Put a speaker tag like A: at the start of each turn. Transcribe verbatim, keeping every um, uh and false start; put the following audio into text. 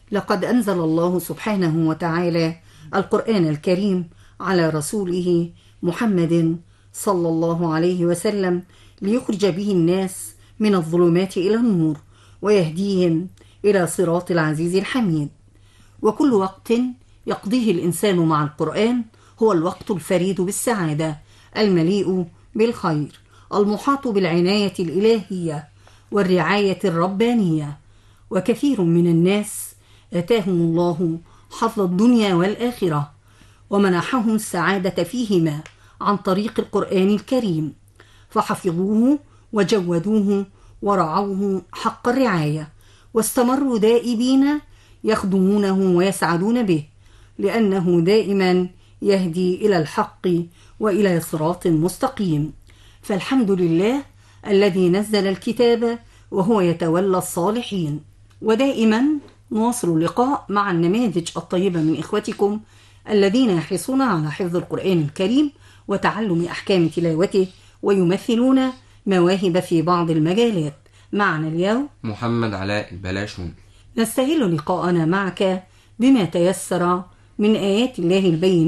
A: لقد أنزل الله سبحانه وتعالى القرآن الكريم على رسوله محمد صلى الله عليه وسلم ليخرج به الناس من الظلمات إلى النور ويهديهم إلى صراط العزيز الحميد. وكل وقت يقضيه الإنسان مع القرآن هو الوقت الفريد بالسعادة المليء بالخير المحاط بالعناية الإلهية والرعاية الربانية. وكثير من الناس آتاهم الله حظ الدنيا والآخرة ومنحهم السعادة فيهما عن طريق القرآن الكريم، فحفظوه وجودوه ورعوه حق الرعاية، واستمروا دائبين يخدمونه ويسعدون به، لأنه دائما يهدي إلى الحق وإلى صراط مستقيم. فالحمد لله الذي نزل الكتاب وهو يتولى الصالحين. ودائما نواصل اللقاء مع النماذج الطيبة من إخوتكم الذين يحرصون على حفظ القرآن الكريم وتعلم أحكام تلاوته ويمثلون مواهب في بعض المجالات. معنا اليوم
B: محمد علاء البلاشون.
A: نستهل لقاءنا معك بما تيسر من آيات الله البينات